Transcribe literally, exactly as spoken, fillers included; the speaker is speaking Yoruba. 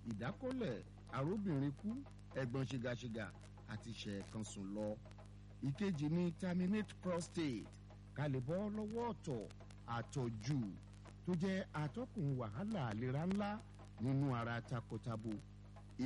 ìdákọ́lẹ̀ arúbìnrin kú ẹ̀gbọ́n ṣìgàṣìgà àti ṣẹ̀ẹ̀kan sùn lọ. ìkejì ni terminate prostate ká lè bọ́ lọ́wọ́ ọ̀tọ̀ àtọ̀jù tó jẹ́ atọ́kùn wàhálà àlera ńlá nínú ara takọtabo